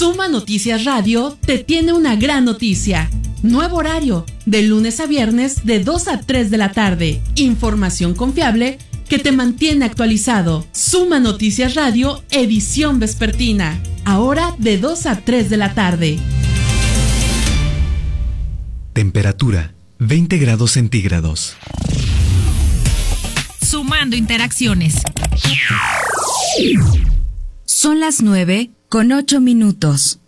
Suma Noticias Radio te tiene una gran noticia. Nuevo horario, de lunes a viernes de 2 a 3 de la tarde. Información confiable que te mantiene actualizado. Suma Noticias Radio, edición vespertina. Ahora de 2 a 3 de la tarde. Temperatura, 20 grados centígrados. Sumando interacciones. Son las 9:08.